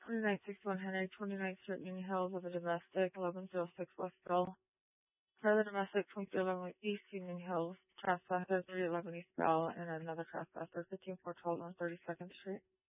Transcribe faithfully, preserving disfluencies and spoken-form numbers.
twenty-nine sixty-one Henry, twenty-ninth Street, Union Hills, of a domestic, eleven oh six West Bell. Further domestic, twenty-three eleven East Union Hills, trespasser, three eleven East Bell, and another trespasser, fifteen four twelve on thirty-second Street.